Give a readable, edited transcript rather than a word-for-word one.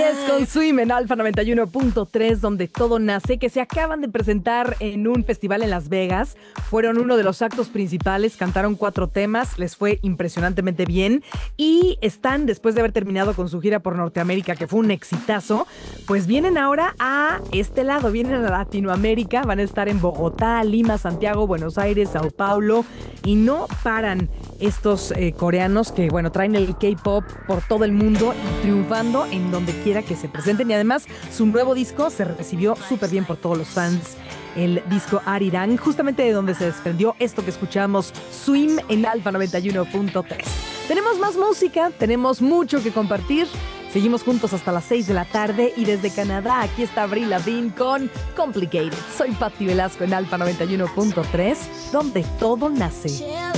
es con Swim en Alfa 91.3, donde todo nace, que se acaban de presentar en un festival en Las Vegas. Fueron uno de los actos principales, cantaron 4 temas, les fue impresionantemente bien y están, después de haber terminado con su gira por Norteamérica, que fue un exitazo, pues vienen ahora a este lado, vienen a Latinoamérica, van a estar en Bogotá, Lima, Santiago, Buenos Aires, Sao Paulo, y no paran estos coreanos que, bueno, traen el K-pop por todo el mundo y triunfando en donde quiera que se presenten. Y además, su nuevo disco se recibió súper bien por todos los fans. El disco Arirang, justamente de donde se desprendió esto que escuchamos, Swim en Alfa 91.3. Tenemos más música, tenemos mucho que compartir. Seguimos juntos hasta las 6 de la tarde y desde Canadá, aquí está Avril Lavigne con Complicated. Soy Patti Velasco en Alfa 91.3, donde todo nace.